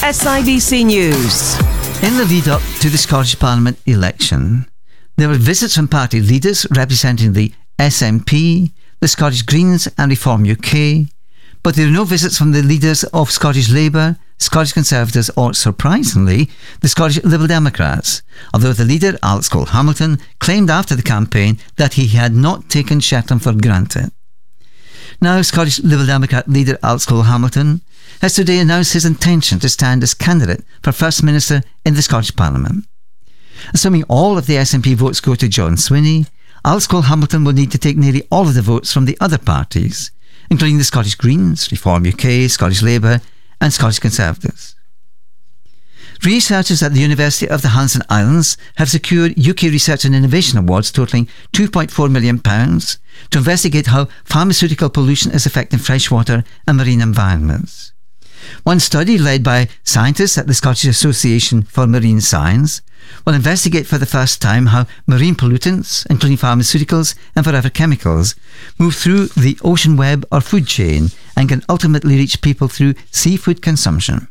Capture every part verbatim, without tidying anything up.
S I B C News. In the lead-up to the Scottish Parliament election, there were visits from party leaders representing the S N P, the Scottish Greens and Reform U K, but there were no visits from the leaders of Scottish Labour, Scottish Conservatives or, surprisingly, the Scottish Liberal Democrats, although the leader, Alex Cole-Hamilton, claimed after the campaign that he had not taken Shetland for granted. Now, Scottish Liberal Democrat leader Alex Cole-Hamilton has today announced his intention to stand as candidate for First Minister in the Scottish Parliament. Assuming all of the S N P votes go to John Swinney, Alex Cole-Hamilton will need to take nearly all of the votes from the other parties, including the Scottish Greens, Reform U K, Scottish Labour and Scottish Conservatives. Researchers at the University of the Hanson Islands have secured U K Research and Innovation Awards totalling two point four million pounds to investigate how pharmaceutical pollution is affecting freshwater and marine environments. One study, led by scientists at the Scottish Association for Marine Science, will investigate for the first time how marine pollutants, including pharmaceuticals and forever chemicals, move through the ocean web or food chain and can ultimately reach people through seafood consumption.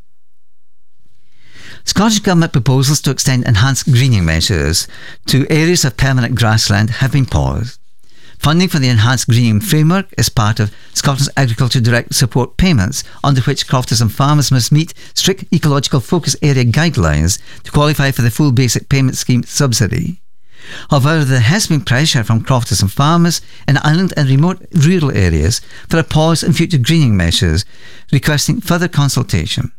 Scottish Government proposals to extend enhanced greening measures to areas of permanent grassland have been paused. Funding for the Enhanced Greening Framework is part of Scotland's Agriculture Direct Support Payments, under which crofters and farmers must meet strict ecological focus area guidelines to qualify for the full basic payment scheme subsidy. However, there has been pressure from crofters and farmers in island and remote rural areas for a pause in future greening measures, requesting further consultation.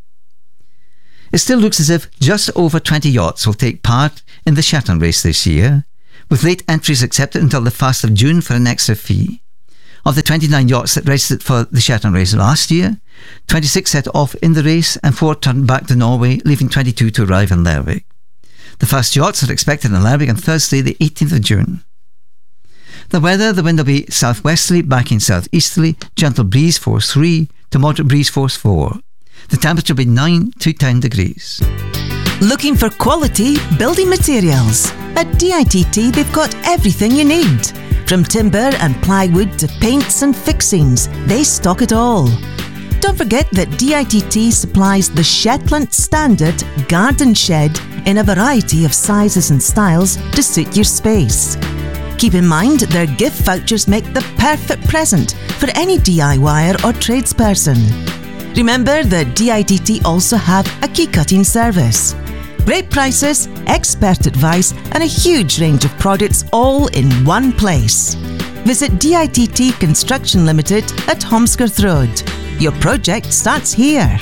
It still looks as if just over twenty yachts will take part in the Shetland race this year, with late entries accepted until the first of June for an extra fee. Of the twenty-nine yachts that registered for the Shetland race last year, twenty-six set off in the race and four turned back to Norway, leaving twenty-two to arrive in Lerwick. The first yachts are expected in Lerwick on Thursday, the eighteenth of June. The weather, the wind will be southwesterly, backing southeasterly, gentle breeze force three to moderate breeze force four. The temperature will be nine to ten degrees. Looking for quality building materials? At D I T T they've got everything you need. From timber and plywood to paints and fixings, they stock it all. Don't forget that D I T T supplies the Shetland Standard Garden Shed in a variety of sizes and styles to suit your space. Keep in mind their gift vouchers make the perfect present for any DIYer or tradesperson. Remember that D I T T also have a key cutting service. Great prices, expert advice and a huge range of products all in one place. Visit D I T T Construction Limited at Holmskirth Road. Your project starts here.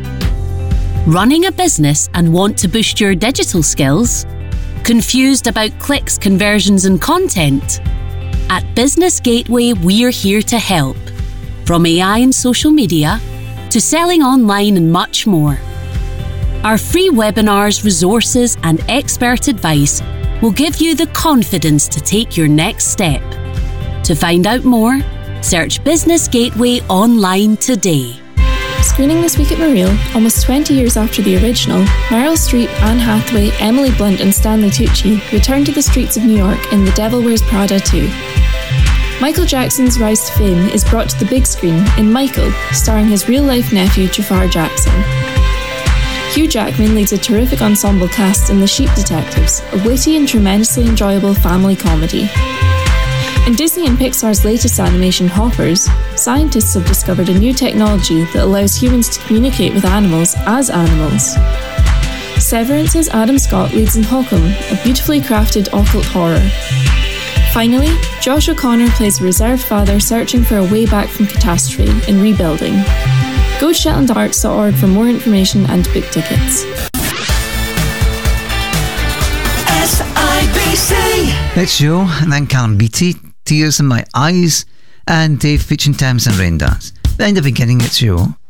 Running a business and want to boost your digital skills? Confused about clicks, conversions and content? At Business Gateway, we're here to help. From A I and social media to selling online and much more. Our free webinars, resources and expert advice will give you the confidence to take your next step. To find out more, search Business Gateway online today. Screening this week at Mariel, almost twenty years after the original, Meryl Streep, Anne Hathaway, Emily Blunt and Stanley Tucci return to the streets of New York in The Devil Wears Prada two. Michael Jackson's rise to fame is brought to the big screen in Michael, starring his real-life nephew Jafar Jackson. Hugh Jackman leads a terrific ensemble cast in The Sheep Detectives, a witty and tremendously enjoyable family comedy. In Disney and Pixar's latest animation Hoppers, scientists have discovered a new technology that allows humans to communicate with animals as animals. Severance's Adam Scott leads in Holcomb, a beautifully crafted occult horror. Finally, Josh O'Connor plays a reserved father searching for a way back from catastrophe in Rebuilding. Go to shetland arts dot org for more information and book tickets. S I B C. It's Joe, and then Callum Beattie, Tears in My Eyes, and Dave featuring Thames and Rain Dance. Then in the beginning, it's Joe.